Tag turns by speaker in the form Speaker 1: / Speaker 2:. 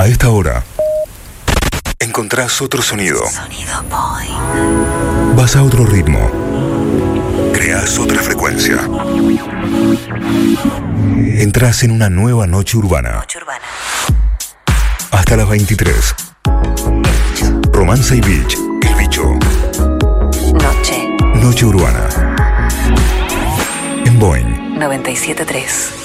Speaker 1: A esta hora, encontrás otro sonido.
Speaker 2: Sonido Boing.
Speaker 1: Vas a otro ritmo. Creás otra frecuencia. Entrás en una nueva noche urbana.
Speaker 2: Noche urbana.
Speaker 1: Hasta las 23. Romance y Beach. El Bicho.
Speaker 2: Noche.
Speaker 1: Noche urbana. En Boing
Speaker 2: 97.3.